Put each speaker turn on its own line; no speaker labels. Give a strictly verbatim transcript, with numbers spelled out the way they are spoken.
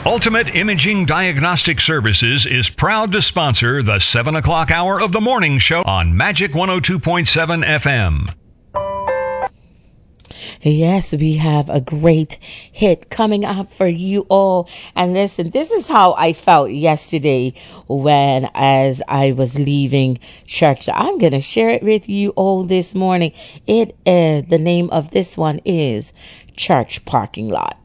Ultimate Imaging Diagnostic Services is proud to sponsor the seven o'clock hour of the morning show on Magic one oh two point seven F M.
Yes, we have a great hit coming up for you all. And listen, this is how I felt yesterday when as I was leaving church. I'm going to share it with you all this morning. It uh, the name of this one is Church Parking Lot.